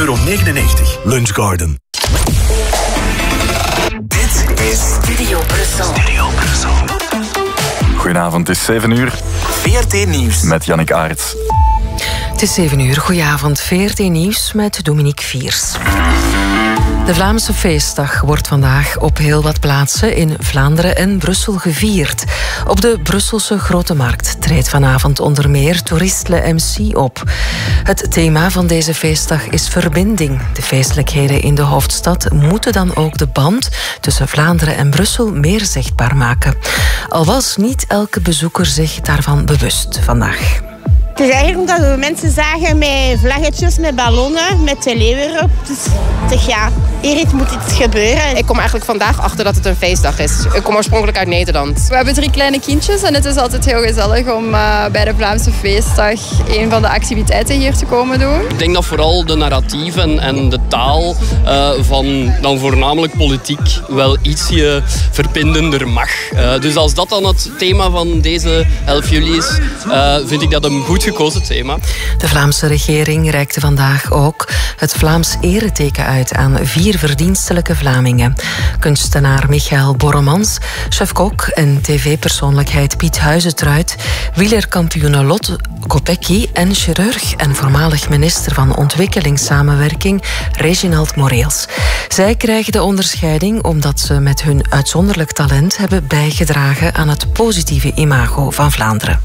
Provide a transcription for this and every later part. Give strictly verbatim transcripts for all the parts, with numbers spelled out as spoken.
euro negenennegentig. Lunchgarden. Dit is Studio Brussel. Studio Brussel. Goedenavond, het is zeven uur. V R T Nieuws. Met Jannik Aerts. Het is zeven uur. Goedenavond. V R T Nieuws met Dominique Viers. De Vlaamse feestdag wordt vandaag op heel wat plaatsen in Vlaanderen en Brussel gevierd. Op de Brusselse Grote Markt treedt vanavond onder meer Tourist Le M C op. Het thema van deze feestdag is verbinding. De feestelijkheden in de hoofdstad moeten dan ook de band tussen Vlaanderen en Brussel meer zichtbaar maken. Al was niet elke bezoeker zich daarvan bewust vandaag. Het is eigenlijk omdat we mensen zagen met vlaggetjes, met ballonnen, met de leeuw erop. Dus ik zeg ja, hier moet iets gebeuren. Ik kom eigenlijk vandaag achter dat het een feestdag is. Ik kom oorspronkelijk uit Nederland. We hebben drie kleine kindjes en het is altijd heel gezellig om uh, bij de Vlaamse feestdag een van de activiteiten hier te komen doen. Ik denk dat vooral de narratieven en de taal uh, van dan voornamelijk politiek wel ietsje verbindender mag. Uh, dus als dat dan het thema van deze elf juli is, uh, vind ik dat een goed gekozen thema. De Vlaamse regering reikte vandaag ook het Vlaams ereteken uit aan vier verdienstelijke Vlamingen. Kunstenaar Michael Borremans, chef-kok en tv-persoonlijkheid Piet Huizentruid, wielerkampioene Lotte Kopecky en chirurg en voormalig minister van Ontwikkelingssamenwerking Reginald Moreels. Zij krijgen de onderscheiding omdat ze met hun uitzonderlijk talent hebben bijgedragen aan het positieve imago van Vlaanderen.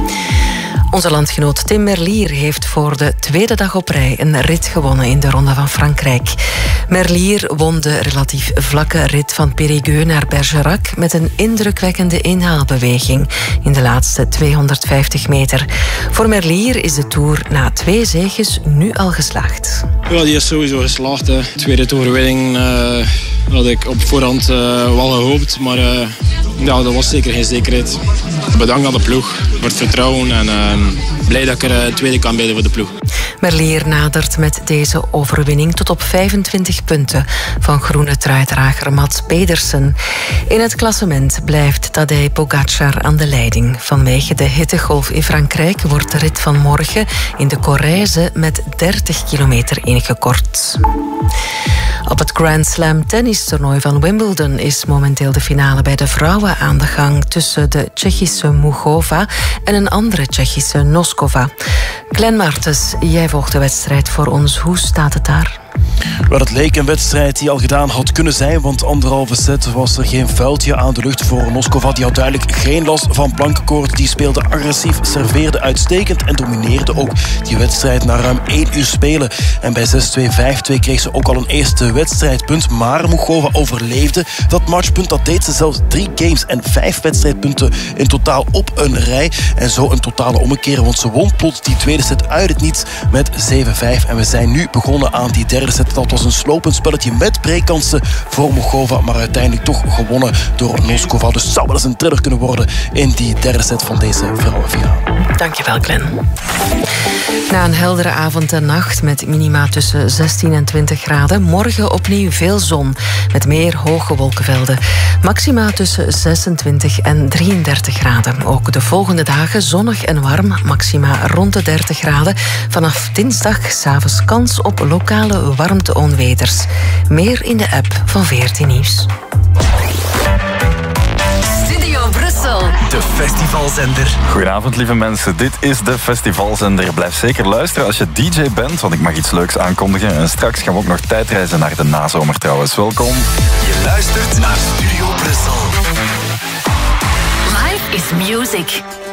Onze landgenoot Tim Merlier heeft voor de tweede dag op rij een rit gewonnen in de Ronde van Frankrijk. Merlier won de relatief vlakke rit van Périgueux naar Bergerac met een indrukwekkende inhaalbeweging in de laatste tweehonderdvijftig meter. Voor Merlier is de Tour na twee zeges nu al geslaagd. Ja, die is sowieso geslaagd. Hè. Tweede overwinning uh, had ik op voorhand uh, wel gehoopt, maar uh, ja, dat was zeker geen zekerheid. Bedankt aan de ploeg voor het vertrouwen en uh, blij dat ik er uh, tweede kan bij voor de ploeg. Merlier nadert met deze overwinning tot op vijfentwintig punten van groene truidrager Mats Pedersen. In het klassement blijft Tadej Pogacar aan de leiding. Vanwege de hittegolf in Frankrijk wordt de rit van morgen in de Corrèze met dertig kilometer ingekort. Op het Grand Slam tennistoernooi van Wimbledon is momenteel de finale bij de vrouwen aan de gang tussen de Tsjechische Muchova en een andere Tsjechische Noskova. Glenn Martens, jij volgt de wedstrijd voor ons. Hoe staat het daar? Wel, het leek een wedstrijd die al gedaan had kunnen zijn, want anderhalve set was er geen vuiltje aan de lucht voor Noskova. Die had duidelijk geen last van plankenkoord. Die speelde agressief, serveerde uitstekend en domineerde ook die wedstrijd na ruim één uur spelen. En bij zes twee vijf twee kreeg ze ook al een eerste wedstrijdpunt. Maar Muchova overleefde dat matchpunt. Dat deed ze zelfs drie games en vijf wedstrijdpunten in totaal op een rij. En zo een totale ommekeer, want ze won plots die tweede set uit het niets met zeven vijf. En we zijn nu begonnen aan die derde set. Dat was een slopend spelletje met breekkansen voor Muchova, maar uiteindelijk toch gewonnen door Noskova. Dus het zou wel eens een thriller kunnen worden in die derde set van deze vrouwenfinale. Dankjewel, Glenn. Na een heldere avond en nacht met minima tussen zestien en twintig graden, morgen opnieuw veel zon met meer hoge wolkenvelden. Maxima tussen zesentwintig en drieëndertig graden. Ook de volgende dagen zonnig en warm, maxima rond de dertig graden. Vanaf dinsdag 's avonds kans op lokale warmte-onweders. Meer in de app van V R T Nieuws. Studio Brussel. De festivalzender. Goedenavond, lieve mensen. Dit is de festivalzender. Blijf zeker luisteren als je D J bent, want ik mag iets leuks aankondigen. En straks gaan we ook nog tijdreizen naar de nazomer trouwens. Welkom. Je luistert naar Studio Brussel. Life is music.